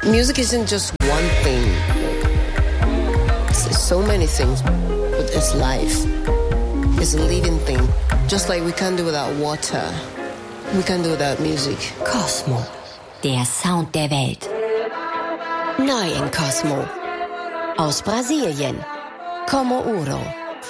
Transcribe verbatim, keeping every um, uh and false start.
Music isn't just one thing. It's, it's so many things, but it's life. It's a living thing. Just like we can't do without water, we can't do without music. Cosmo, der Sound der Welt. Neu in Cosmo. Aus Brasilien. Como Uro.